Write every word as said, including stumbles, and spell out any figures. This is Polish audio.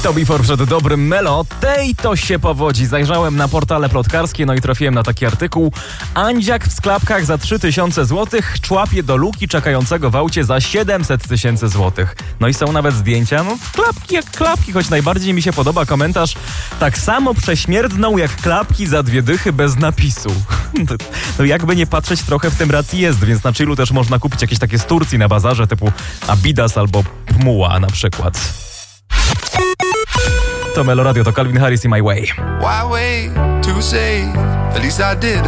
To before przed dobrym Melo. Tej to się powodzi. Zajrzałem na portale plotkarskie, no i trafiłem na taki artykuł. Andziak w sklepkach za trzy tysiące złotych człapie do luki czekającego w aucie za siedemset tysięcy złotych. No i są nawet zdjęcia. No klapki jak klapki, choć najbardziej mi się podoba komentarz. Tak samo prześmierdną jak klapki za dwie dychy bez napisu. No jakby nie patrzeć, trochę w tym racji jest, więc na chillu też można kupić jakieś takie z Turcji na bazarze typu Adidas albo Pmuła na przykład. To Melo Radio, to Calvin Harris i My Way. Why wait to say, at least I did.